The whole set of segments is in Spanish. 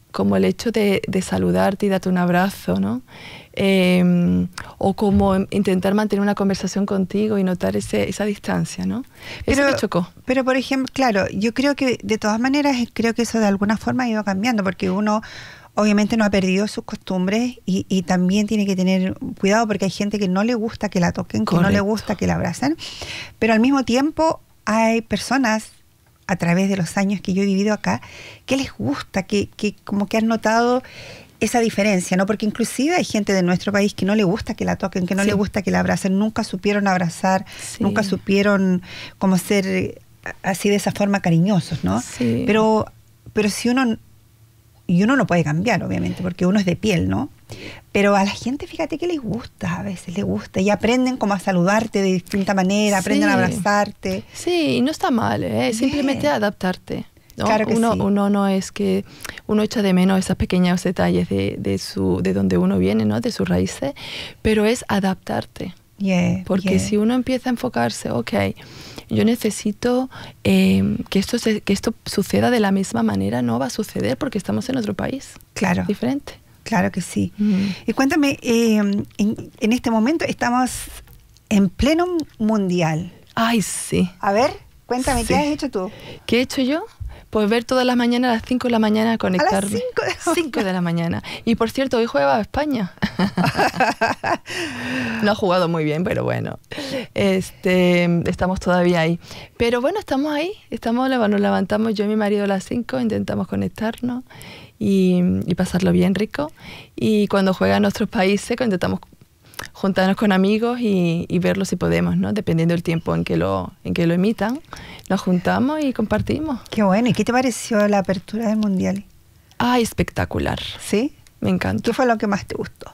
como el hecho de saludarte y darte un abrazo, ¿no? O como intentar mantener una conversación contigo y notar esa distancia, ¿no? Eso me chocó. Pero, por ejemplo, claro, yo creo que de todas maneras, creo que eso de alguna forma ha ido cambiando, porque uno obviamente no ha perdido sus costumbres y también tiene que tener cuidado porque hay gente que no le gusta que la toquen, que no le gusta que la abracen, pero al mismo tiempo hay personas a través de los años que yo he vivido acá que les gusta, que como que han notado esa diferencia, ¿no? Porque inclusive hay gente de nuestro país que no le gusta que la toquen, que no le gusta que la abracen, nunca supieron abrazar, nunca supieron cómo ser así de esa forma cariñosos, ¿no? Sí. Pero si uno no puede cambiar, obviamente, porque uno es de piel, ¿no? Pero a la gente, fíjate que les gusta, a veces les gusta, y aprenden como a saludarte de distinta manera, aprenden a abrazarte. Sí, y no está mal, simplemente adaptarte, ¿no? Claro que uno no es que uno echa de menos esos pequeños detalles de donde uno viene, ¿no? De sus raíces, pero es adaptarte. Porque si uno empieza a enfocarse, ok, yo necesito que esto suceda de la misma manera, no va a suceder porque estamos en otro país. Claro. Diferente. Claro que sí. Y cuéntame, en este momento estamos en pleno mundial. Ay, sí. A ver, cuéntame, ¿qué has hecho tú? ¿Qué he hecho yo? Pues ver todas las mañanas a las 5 de la mañana conectarme. A las 5 de la mañana. Y por cierto, hoy juega España. No ha jugado muy bien, pero bueno. Estamos todavía ahí. Pero bueno, estamos ahí. Nos levantamos yo y mi marido a las 5, intentamos conectarnos y pasarlo bien rico. Y cuando juegan otros países, intentamos juntarnos con amigos y verlo si podemos, ¿no? Dependiendo del tiempo en que lo emitan, nos juntamos y compartimos. Qué bueno. ¿Y qué te pareció la apertura del Mundial? Ay, espectacular. ¿Sí? Me encantó. ¿Qué fue lo que más te gustó?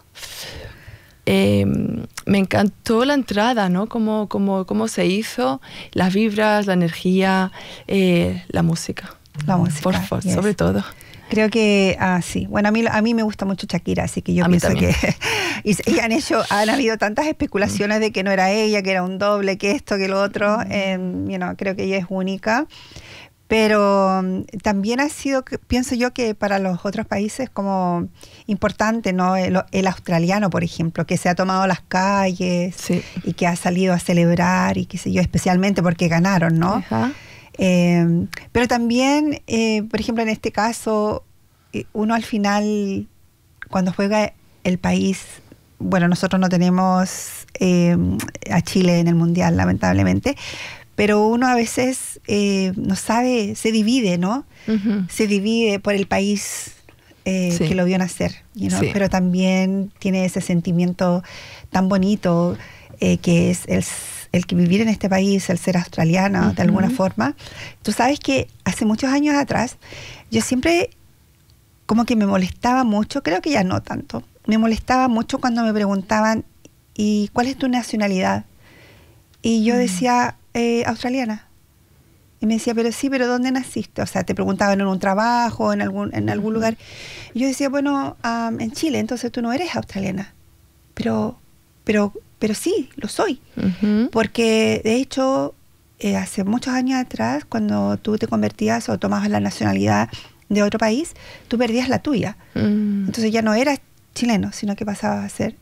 Me encantó la entrada, ¿no? Cómo se hizo, las vibras, la energía, la música. La música. Por favor, sobre todo. Creo que, sí. Bueno, a mí me gusta mucho Shakira, así que yo pienso que... y han habido tantas especulaciones de que no era ella, que era un doble, que esto, que lo otro. Creo que ella es única. Pero también ha sido, pienso yo, que para los otros países como importante, ¿no? El australiano, por ejemplo, que se ha tomado las calles y que ha salido a celebrar y qué sé yo, especialmente porque ganaron, ¿no? Ajá. Pero también, por ejemplo, en este caso, uno al final, cuando juega el país, bueno, nosotros no tenemos a Chile en el Mundial, lamentablemente, pero uno a veces no sabe, se divide, ¿no? Se divide por el país que lo vio nacer, pero también tiene ese sentimiento tan bonito que es el que vivir en este país, el ser australiana de alguna forma. Tú sabes que hace muchos años atrás yo siempre como que me molestaba mucho, creo que ya no tanto, me molestaba mucho cuando me preguntaban ¿y cuál es tu nacionalidad? Y yo decía australiana. Y me decía, pero ¿dónde naciste? O sea, te preguntaban en un trabajo, en algún lugar. Y yo decía, bueno, en Chile, entonces tú no eres australiana. Pero sí, lo soy. Porque, de hecho, hace muchos años atrás, cuando tú te convertías o tomabas la nacionalidad de otro país, tú perdías la tuya. Entonces ya no eras chileno, sino que pasabas a ser,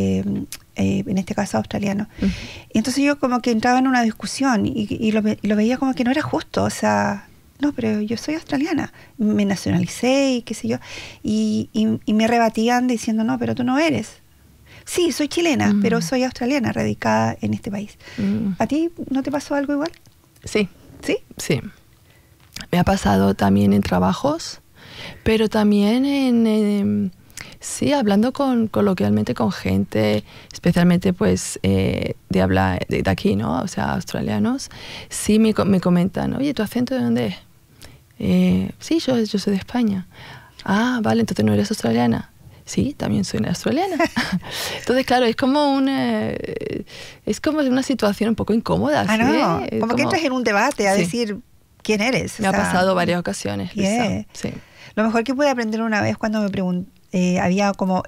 en este caso, australiano. Y entonces yo como que entraba en una discusión y lo veía como que no era justo. O sea, no, pero yo soy australiana. Me nacionalicé y qué sé yo. Y me rebatían diciendo, no, pero tú no eres. Sí, soy chilena, pero soy australiana, radicada en este país. ¿A ti no te pasó algo igual? Sí. ¿Sí? Sí. Me ha pasado también en trabajos, pero también sí, hablando coloquialmente con gente, especialmente pues de habla de aquí, ¿no? O sea, australianos, sí me comentan, oye, ¿tu acento de dónde es? Sí, yo soy de España. Ah, vale, entonces no eres australiana. Sí, también soy una australiana. Entonces, claro, es como una situación un poco incómoda. Ah, no, ¿sí? como que entras en un debate a decir quién eres. Me ha pasado varias ocasiones. Sí. Lo mejor que pude aprender una vez cuando me pregunté, era como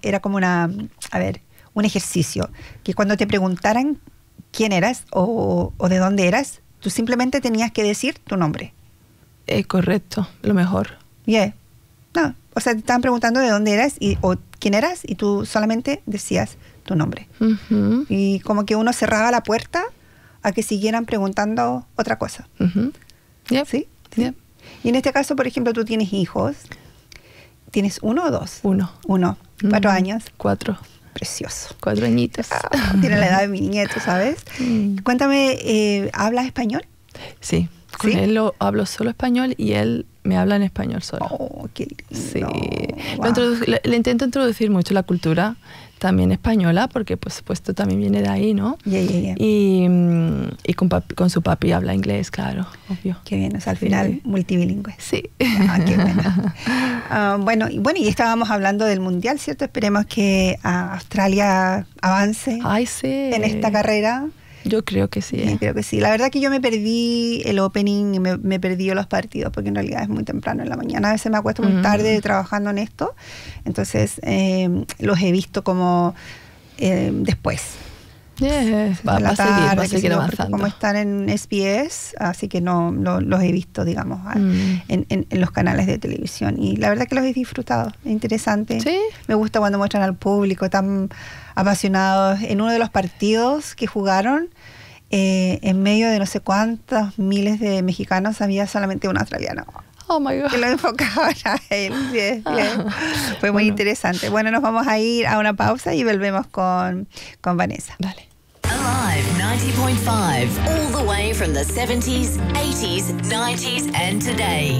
un ejercicio, que cuando te preguntaran quién eras o de dónde eras, tú simplemente tenías que decir tu nombre. Correcto, lo mejor. No, o sea, te estaban preguntando de dónde eras o quién eras y tú solamente decías tu nombre. Ujú. Y como que uno cerraba la puerta a que siguieran preguntando otra cosa. Ujú. Yep. ¿Sí? Yep. Y en este caso, por ejemplo, tú tienes hijos. ¿Tienes 1 o 2? Uno. 4 años. 4. Precioso. 4 añitos. Tiene la edad de mi nieto, ¿sabes? Cuéntame, ¿hablas español? Sí. Con ¿Sí? él hablo solo español y él me habla en español solo. Oh, qué lindo. Sí. Wow. Le intento introducir mucho la cultura también española, porque por supuesto también viene de ahí, ¿no? Yeah. Y con su papi habla inglés, claro, obvio. Qué bien, o sea, al final multibilingüe. Sí. Qué buena. Bueno, y estábamos hablando del Mundial, ¿cierto? Esperemos que Australia avance Ay, sí. en esta carrera. Yo creo que sí. Yo creo que sí. La verdad que yo me perdí el opening y me perdí los partidos porque en realidad es muy temprano en la mañana. A veces me acuesto muy tarde trabajando en esto. Entonces los he visto como después. Va a seguir avanzando. Como están en SBS, así que no los he visto, digamos, en los canales de televisión. Y la verdad que los he disfrutado. Es interesante. ¿Sí? Me gusta cuando muestran al público tan apasionados. En uno de los partidos que jugaron, en medio de no sé cuántos miles de mexicanos, había solamente un australiano. Oh my God. Que lo enfocaban a él. Bien. Fue muy interesante. Bueno, nos vamos a ir a una pausa y volvemos con Vanessa. Dale. Alive 90.5, all the way from the 70s, 80s, 90s and today.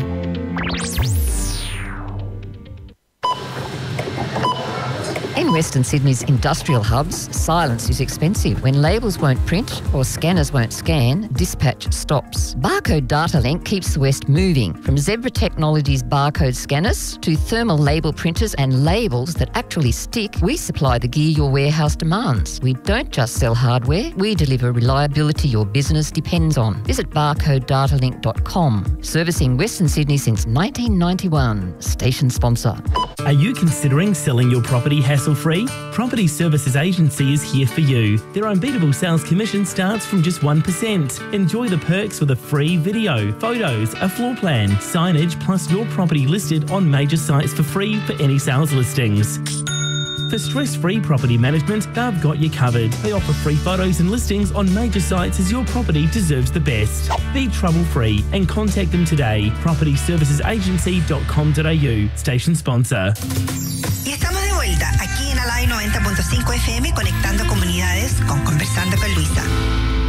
In Western Sydney's industrial hubs, silence is expensive. When labels won't print or scanners won't scan, dispatch stops. Barcode Data Link keeps the West moving. From Zebra Technologies barcode scanners to thermal label printers and labels that actually stick, we supply the gear your warehouse demands. We don't just sell hardware, we deliver reliability your business depends on. Visit barcodedatalink.com. Servicing Western Sydney since 1991. Station sponsor. Are you considering selling your property hassle-free? Property Services Agency is here for you. Their unbeatable sales commission starts from just 1%. Enjoy the perks with a free video, photos, a floor plan, signage, plus your property listed on major sites for free for any sales listings. For stress-free property management, they've got you covered. They offer free photos and listings on major sites as your property deserves the best. Be trouble-free and contact them today. propertyservicesagency.com.au. Station sponsor. Y estamos de vuelta aquí en Alive 90.5 FM conectando comunidades con Conversando con Luisa.